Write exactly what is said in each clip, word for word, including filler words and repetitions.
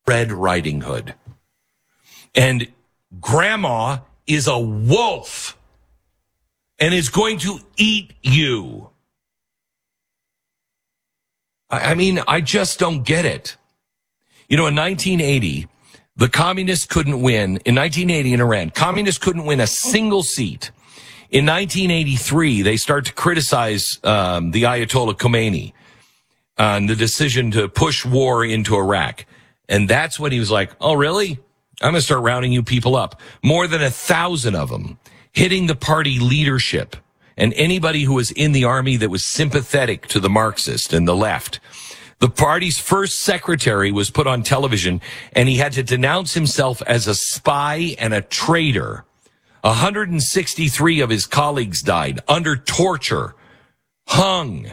Red Riding Hood. And grandma is a wolf and is going to eat you. I, I mean, I just don't get it. You know, in nineteen eighty, the communists couldn't win. In nineteen eighty in Iran, communists couldn't win a single seat. In nineteen eighty-three, they start to criticize um, the Ayatollah Khomeini on the decision to push war into Iraq. And that's when he was like, oh, really? I'm going to start rounding you people up. More than a thousand of them hitting the party leadership and anybody who was in the army that was sympathetic to the Marxist and the left. The party's first secretary was put on television, and he had to denounce himself as a spy and a traitor. one hundred sixty-three of his colleagues died under torture, hung.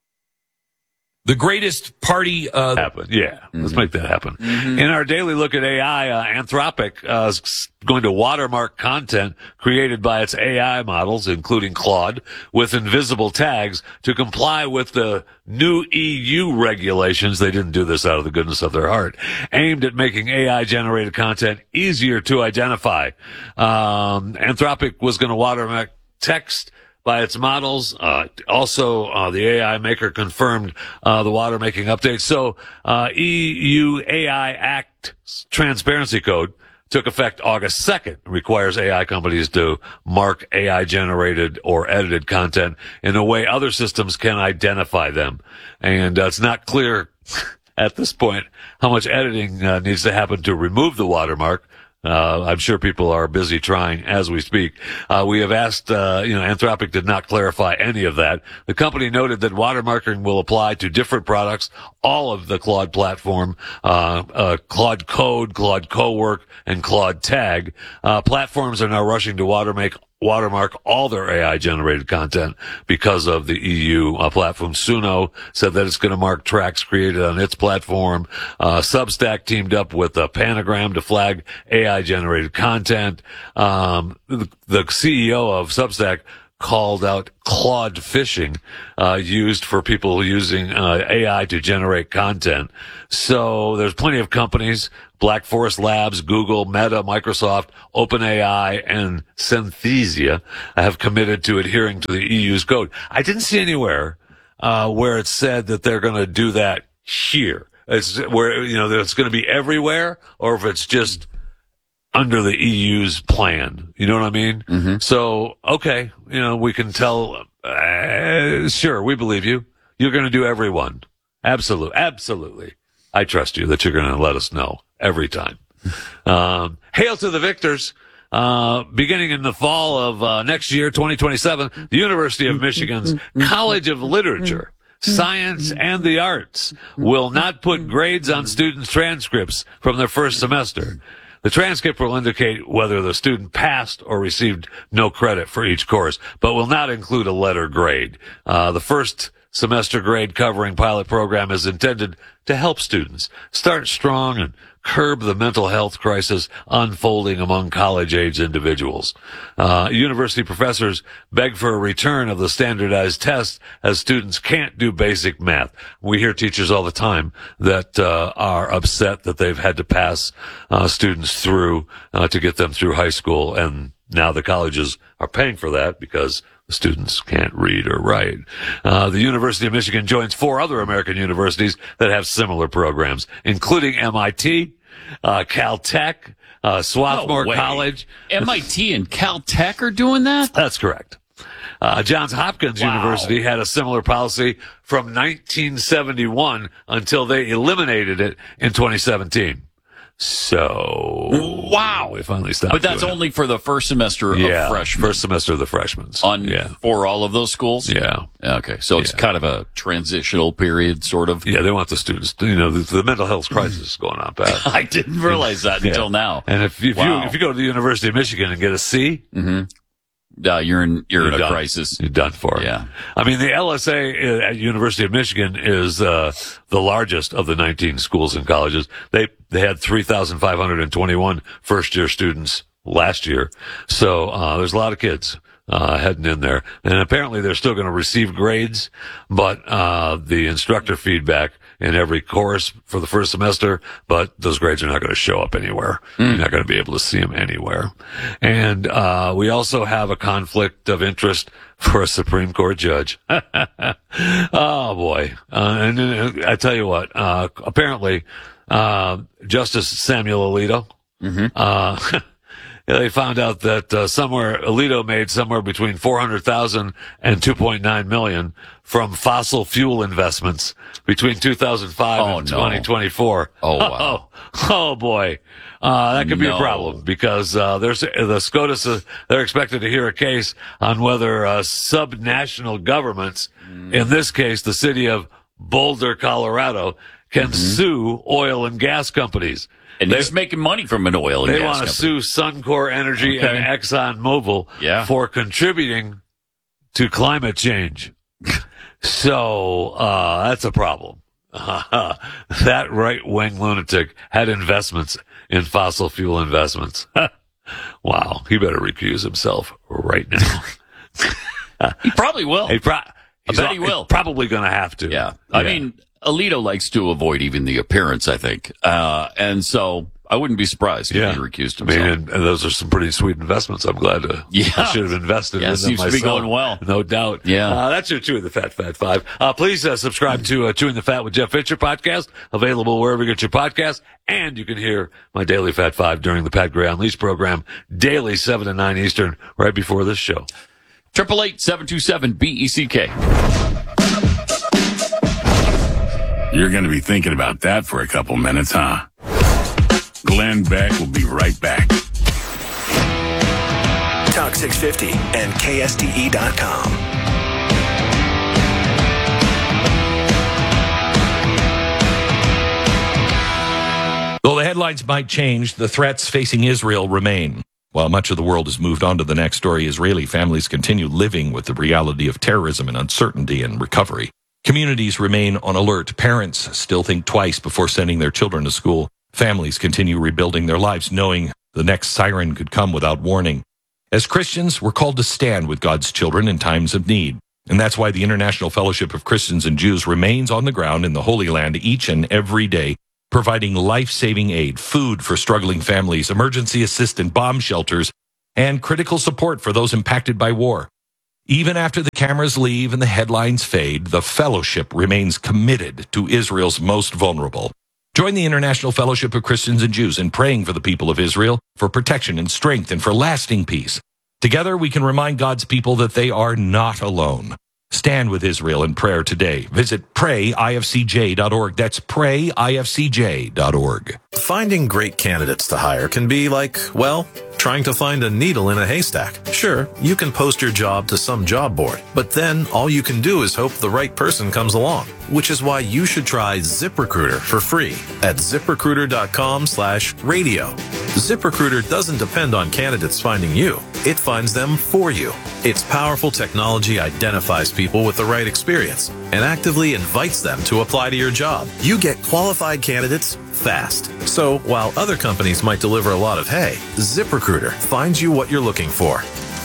The greatest party... Uh, happen. Yeah, mm-hmm. Let's make that happen. Mm-hmm. In our daily look at A I, uh, Anthropic uh, is going to watermark content created by its A I models, including Claude, with invisible tags to comply with the new E U regulations. They didn't do this out of the goodness of their heart, aimed at making A I-generated content easier to identify. Um, Anthropic was going to watermark text by its models. Uh, also, uh, the A I maker confirmed, uh, the watermarking update. So, uh, E U A I Act Transparency Code took effect August second, requires A I companies to mark A I generated or edited content in a way other systems can identify them. And uh, it's not clear at this point how much editing uh, needs to happen to remove the watermark. Uh, I'm sure people are busy trying as we speak. Uh, we have asked, uh, you know, Anthropic did not clarify any of that. The company noted that watermarking will apply to different products, all of the Claude platform, uh, uh, Claude Code, Claude Cowork, and Claude Tag. Uh, platforms are now rushing to watermark watermark all their A I-generated content because of the E U uh, platform. Suno said that it's going to mark tracks created on its platform. Uh, Substack teamed up with uh, Panagram to flag A I-generated content. Um, the, the C E O of Substack called out Claude phishing, uh, used for people using uh, A I to generate content. So there's plenty of companies, Black Forest Labs, Google, Meta, Microsoft, OpenAI, and Synthesia have committed to adhering to the E U's code. I didn't see anywhere uh, where it said that they're going to do that here. It's where, you know, that it's going to be everywhere, or if it's just under the E U's plan. You know what I mean? Mm-hmm. So, okay, you know, we can tell, uh, sure, we believe you. You're going to do everyone. Absolutely. Absolutely. I trust you that you're going to let us know every time. Um, hail to the victors. Uh, beginning in the fall of uh, next year, twenty twenty-seven, the University of Michigan's College of Literature, Science, and the Arts will not put grades on students' transcripts from their first semester. The transcript will indicate whether the student passed or received no credit for each course, but will not include a letter grade. Uh, the first semester grade covering pilot program is intended to help students start strong and curb the mental health crisis unfolding among college-age individuals. Uh, university professors beg for a return of the standardized test as students can't do basic math. We hear teachers all the time that uh, are upset that they've had to pass uh, students through uh, to get them through high school, and now the colleges are paying for that because the students can't read or write. Uh, the University of Michigan joins four other American universities that have similar programs, including M I T, uh, Caltech, uh, Swarthmore no College. M I T and Caltech are doing that? That's correct. Uh, Johns Hopkins wow. University had a similar policy from nineteen seventy-one until they eliminated it in twenty seventeen. So wow, we finally stopped. But that's doing only it. For the first semester of yeah, freshmen. First semester of the freshmen. On yeah. for all of those schools. Yeah. Okay, so it's yeah. kind of a transitional period, sort of. Yeah, they want the students. To, you know, the, the mental health crisis is going on bad. I didn't realize that yeah. until now. And if, if wow. you if you go to the University of Michigan and get a C. Mm-hmm. Uh, you're in you're, you're in a done. crisis. You're done for. Yeah. I mean, the L S A at University of Michigan is uh, the largest of the nineteen schools and colleges. They they had three thousand five hundred twenty-one first year students last year. So uh, there's a lot of kids uh, heading in there, and apparently they're still going to receive grades, but uh, the instructor feedback in every course for the first semester, but those grades are not going to show up anywhere. Mm. You're not going to be able to see them anywhere. And uh we also have a conflict of interest for a Supreme Court judge. Oh boy. Uh, and uh, I tell you what, uh apparently uh Justice Samuel Alito, mm-hmm. uh they found out that uh, somewhere Alito made somewhere between four hundred thousand and two point nine million from fossil fuel investments between two thousand five oh, and no. twenty twenty-four. Oh, wow. Oh, oh boy. Uh, that could be no. a problem because, uh, there's, the SCOTUS, uh, they're expected to hear a case on whether, uh, subnational governments, mm. in this case, the city of Boulder, Colorado, can mm-hmm. sue oil and gas companies. And they, he's making money from an oil and they gas want to company. sue Suncor Energy okay. and ExxonMobil yeah. for contributing to climate change. So, uh, that's a problem. Uh, that right-wing lunatic had investments in fossil fuel investments. Wow. He better recuse himself right now. He probably will. He pro- I bet he will. Probably going to have to. Yeah. I yeah. mean, Alito likes to avoid even the appearance, I think. Uh, and so I wouldn't be surprised if yeah. he recused himself. I mean, and, and those are some pretty sweet investments. I'm glad to. Yeah. I should have invested yeah, in it them seems myself. to be going well. No doubt. Yeah. Uh, that's your Chewing the Fat Fat Five. Uh, please uh, subscribe to uh, Chewing the Fat with Jeff Fincher podcast, available wherever you get your podcast. And you can hear my Daily Fat Five during the Pat Gray Unleashed program, daily seven to nine Eastern, right before this show. Triple eight seven two seven B E C K. You're going to be thinking about that for a couple minutes, huh? Glenn Beck will be right back. Talk six fifty and K S T E dot com. Though the headlines might change, the threats facing Israel remain. While much of the world has moved on to the next story, Israeli families continue living with the reality of terrorism and uncertainty and recovery. Communities remain on alert. Parents still think twice before sending their children to school. Families continue rebuilding their lives, knowing the next siren could come without warning. As Christians, we're called to stand with God's children in times of need. And that's why the International Fellowship of Christians and Jews remains on the ground in the Holy Land each and every day, providing life-saving aid, food for struggling families, emergency assistance, bomb shelters, and critical support for those impacted by war. Even after the cameras leave and the headlines fade, the fellowship remains committed to Israel's most vulnerable. Join the International Fellowship of Christians and Jews in praying for the people of Israel, for protection and strength, and for lasting peace. Together, we can remind God's people that they are not alone. Stand with Israel in prayer today. Visit pray I F C J dot org. That's pray I F C J dot org. Finding great candidates to hire can be like, well, trying to find a needle in a haystack. Sure, you can post your job to some job board, but then all you can do is hope the right person comes along, which is why you should try ZipRecruiter for free at ZipRecruiter dot com slash radio. ZipRecruiter doesn't depend on candidates finding you. It finds them for you. Its powerful technology identifies people with the right experience and actively invites them to apply to your job. You get qualified candidates fast. So while other companies might deliver a lot of hay, ZipRecruiter finds you what you're looking for.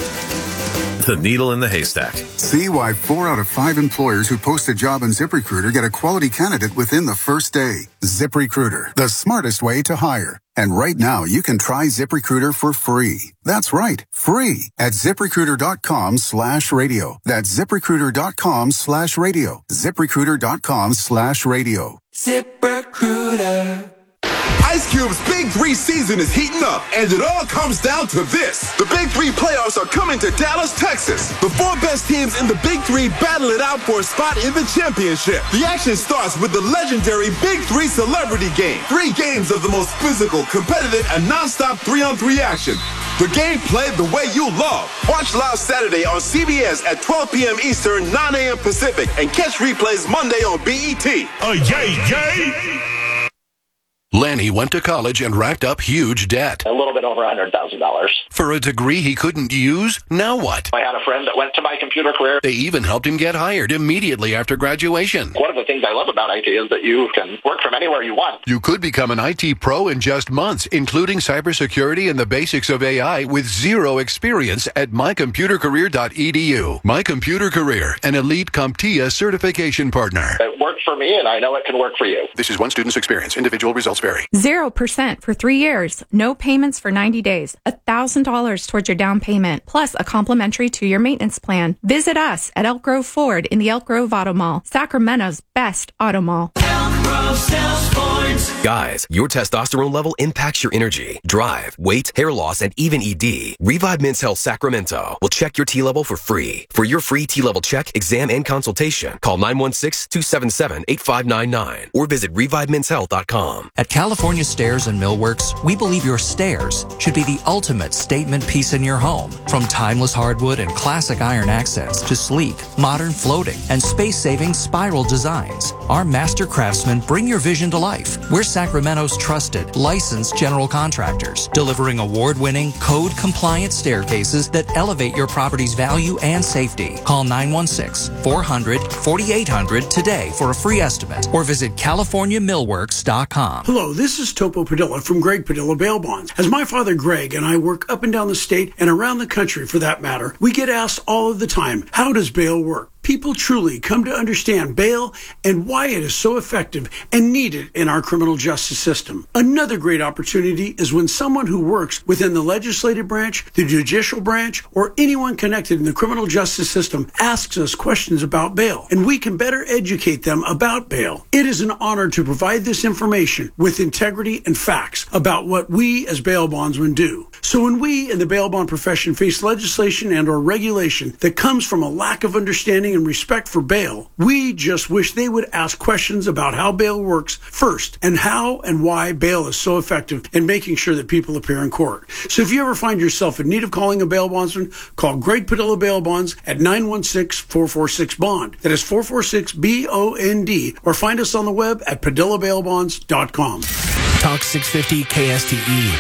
The needle in the haystack. See why four out of five employers who post a job on ZipRecruiter get a quality candidate within the first day. ZipRecruiter, the smartest way to hire. And right now, you can try ZipRecruiter for free. That's right, free at ZipRecruiter dot com slash radio. That's ZipRecruiter dot com slash radio. ZipRecruiter dot com slash radio. ZipRecruiter. Ice Cube's Big Three season is heating up, and it all comes down to this. The Big Three playoffs are coming to Dallas, Texas. The four best teams in the Big Three battle it out for a spot in the championship. The action starts with the legendary Big Three Celebrity Game. Three games of the most physical, competitive, and non-stop three-on-three action. The game played the way you love. Watch live Saturday on C B S at twelve p.m. Eastern, nine a.m. Pacific, and catch replays Monday on B E T. Oh, yay, yay! Land Glenn, he went to college and racked up huge debt. A little bit over one hundred thousand dollars. For a degree he couldn't use? Now what? I had a friend that went to My Computer Career. They even helped him get hired immediately after graduation. One of the things I love about I T is that you can work from anywhere you want. You could become an I T pro in just months, including cybersecurity and the basics of A I with zero experience at my computer career dot e d u. My Computer Career, an elite CompTIA certification partner. It worked for me, and I know it can work for you. This is one student's experience. Individual results vary. Zero percent for three years. No payments for ninety days. A thousand dollars towards your down payment, plus a complimentary two-year maintenance plan. Visit us at Elk Grove Ford in the Elk Grove Auto Mall, Sacramento's best auto mall. Guys, your testosterone level impacts your energy, drive, weight, hair loss, and even E D. Revive Men's Health Sacramento will check your T level for free. For your free T level check, exam, and consultation, call nine one six, two seven seven, eight five nine nine or visit revive mens health dot com. At California Stairs and Millworks, we believe your stairs should be the ultimate statement piece in your home. From timeless hardwood and classic iron accents to sleek, modern floating, and space-saving spiral designs, our master craftsmen bring your vision to life. We're Sacramento's trusted, licensed general contractors, delivering award-winning, code-compliant staircases that elevate your property's value and safety. Call nine one six, four hundred, forty-eight hundred today for a free estimate or visit california millworks dot com. Hello, this is Topo Padilla from Greg Padilla Bail Bonds. As my father Greg and I work up and down the state and around the country for that matter, we get asked all of the time, how does bail work? People truly come to understand bail and why it is so effective and needed in our criminal justice system. Another great opportunity is when someone who works within the legislative branch, the judicial branch, or anyone connected in the criminal justice system asks us questions about bail, and we can better educate them about bail. It is an honor to provide this information with integrity and facts about what we as bail bondsmen do. So when we in the bail bond profession face legislation and or regulation that comes from a lack of understanding and respect for bail, we just wish they would ask questions about how bail works first and how and why bail is so effective in making sure that people appear in court. So if you ever find yourself in need of calling a bail bondsman, call Greg Padilla Bail Bonds at nine one six, four four six, BOND. That is four four six, B O N D, or find us on the web at padilla bail bonds dot com. Talk six fifty K S T E.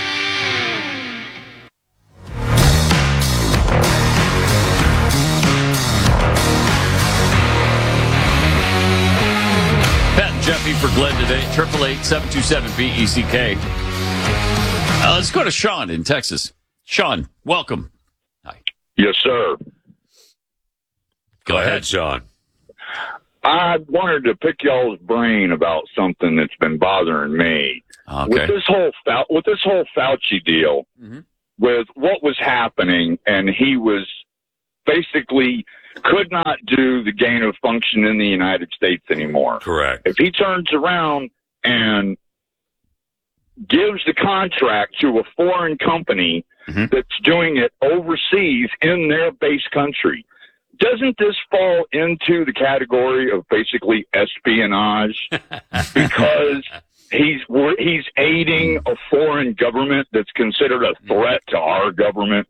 Jeffy for Glenn today, eight eight eight, seven two seven, B E C K. Uh, let's go to Sean in Texas. Sean, welcome. Hi. Yes, sir. Go, Go ahead. ahead, Sean. I wanted to pick y'all's brain about something that's been bothering me. Okay. With this whole Fau- with this whole Fauci deal, mm-hmm. with what was happening, and he was basically could not do the gain of function in the United States anymore. Correct. If he turns around and gives the contract to a foreign company mm-hmm. that's doing it overseas in their base country, doesn't this fall into the category of basically espionage? Because he's he's aiding a foreign government that's considered a threat to our government.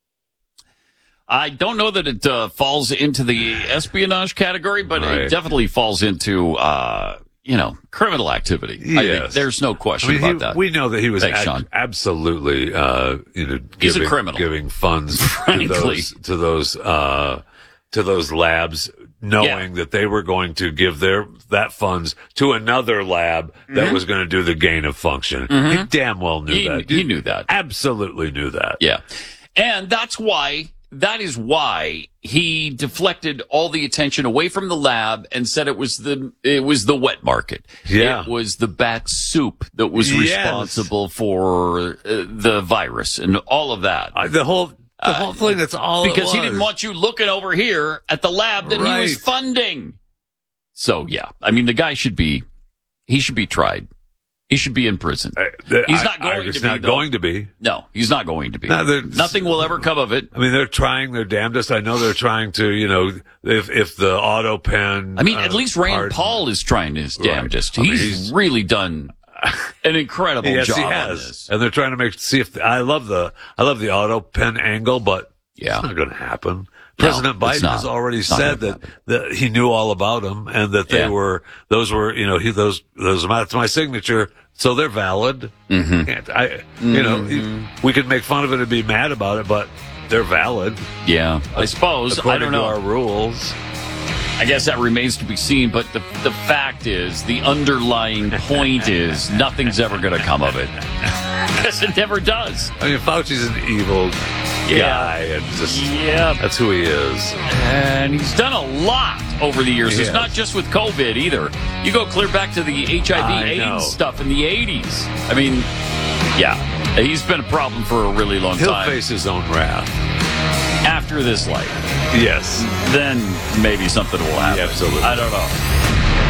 I don't know that it uh, falls into the espionage category, but right. it definitely falls into, uh, you know, criminal activity. Yes. I think there's no question I mean, about he, that. We know that he was Thanks, ad- Sean. absolutely, uh, you know, He's giving, a criminal. giving funds to Frankly. those to those uh, to those labs, knowing Yeah. that they were going to give their that funds to another lab that Mhm. was going to do the gain of function. Mhm. He damn well knew He- that. he knew that. Absolutely knew that. Yeah. And that's why, that is why he deflected all the attention away from the lab and said it was the, it was the wet market. Yeah. It was the bat soup that was Yes. responsible for uh, the virus and all of that. Uh, the whole, the whole thing, that's all it Because he was. didn't want you looking over here at the lab that he was Right. funding. So, yeah. I mean, the guy should be, he should be tried. He should be in prison. The- He's I- not going I- to it's be. not though. going to be. No, he's not going to be. No, they're- Nothing will ever come of it. I mean, they're trying their damnedest. I know they're trying to, you know, if if the auto pen. I mean, at uh, least Rand pardon- Paul is trying his Right. damnedest. I mean, he's, he's- really done an incredible yes, job he on has. this. And they're trying to make see if I love the I love the auto pen angle, but Yeah. it's not going to happen. President No, it's Biden not. has already It's not said gonna that, that he knew all about them and that they Yeah. were, those were, you know, he, those, those, that's my signature. So they're valid. Mm-hmm. Can't- I, you know, we could make fun of it and be mad about it, but they're valid. Yeah, I suppose. I According don't know. to our rules. I guess that remains to be seen, but the the fact is, the underlying point is nothing's ever going to come of it. Because it never does. I mean, Fauci's an evil guy, and just Yeah. that's who he is. And he's done a lot over the years. He It's has. not just with COVID either. You go clear back to the H I V I know. AIDS stuff in the eighties. I mean, yeah, he's been a problem for a really long He'll time. face his own wrath. After this life, Yes. then maybe something will happen. Yeah, absolutely. I don't know.